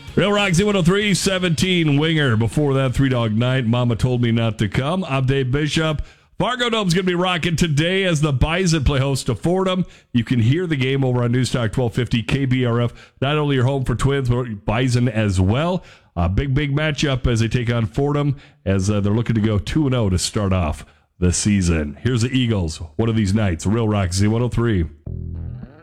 Real Rock Z103, 17 Winger. Before that, Three Dog Night. Mama told me not to come. I'm Dave Bishop. Fargo Dome's going to be rocking today as the Bison play host to Fordham. You can hear the game over on News Talk 1250 KBRF. Not only your home for Twins, but Bison as well. A big matchup as they take on Fordham as they're looking to go 2-0 to start off the season. Here's the Eagles. One of these nights. Real Rock Z103.